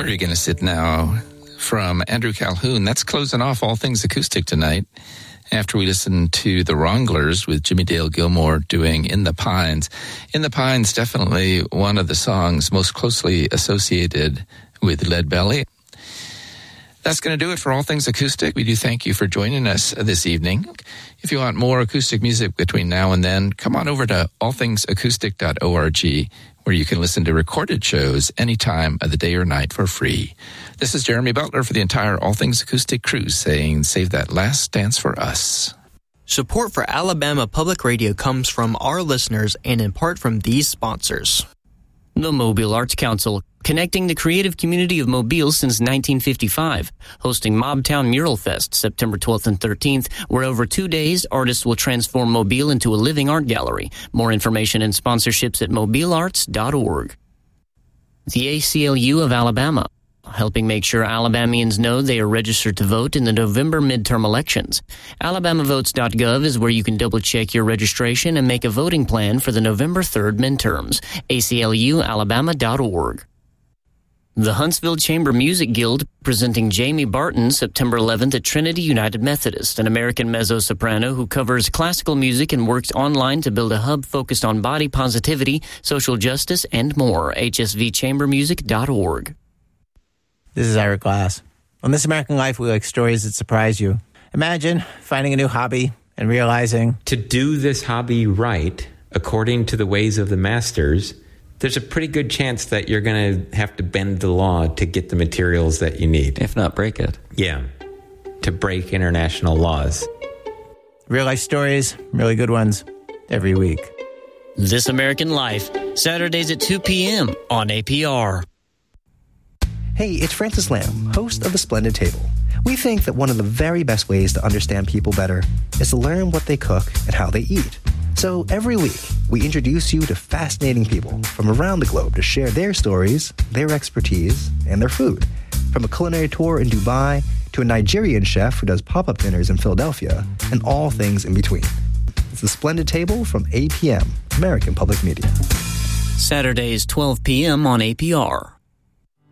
Where are you going to sit now? From Andrew Calhoun. That's closing off All Things Acoustic tonight. After we listen to the Wranglers with Jimmy Dale Gilmore doing In the Pines. In the Pines, definitely one of the songs most closely associated with Lead Belly. That's going to do it for All Things Acoustic. We do thank you for joining us this evening. If you want more acoustic music between now and then, come on over to allthingsacoustic.org, where you can listen to recorded shows any time of the day or night for free. This is Jeremy Butler for the entire All Things Acoustic crew saying, save that last dance for us. Support for Alabama Public Radio comes from our listeners and in part from these sponsors. The Mobile Arts Council, connecting the creative community of Mobile since 1955, hosting Mobtown Mural Fest September 12th and 13th, where over 2 days, artists will transform Mobile into a living art gallery. More information and sponsorships at mobilearts.org. The ACLU of Alabama, helping make sure Alabamians know they are registered to vote in the November midterm elections. AlabamaVotes.gov is where you can double-check your registration and make a voting plan for the November 3rd midterms. ACLUalabama.org. The Huntsville Chamber Music Guild presenting Jamie Barton September 11th at Trinity United Methodist, an American mezzo-soprano who covers classical music and works online to build a hub focused on body positivity, social justice, and more. HSVChambermusic.org. This is Ira Glass. On This American Life, we like stories that surprise you. Imagine finding a new hobby and realizing to do this hobby right, according to the ways of the masters, there's a pretty good chance that you're going to have to bend the law to get the materials that you need. If not break it. Yeah, to break international laws. Real life stories, really good ones, every week. This American Life, Saturdays at 2 p.m. on APR. Hey, it's Francis Lamb, host of The Splendid Table. We think that one of the very best ways to understand people better is to learn what they cook and how they eat. So every week, we introduce you to fascinating people from around the globe to share their stories, their expertise, and their food. From a culinary tour in Dubai to a Nigerian chef who does pop-up dinners in Philadelphia, and all things in between. It's The Splendid Table from APM, American Public Media. Saturdays, 12 p.m. on APR.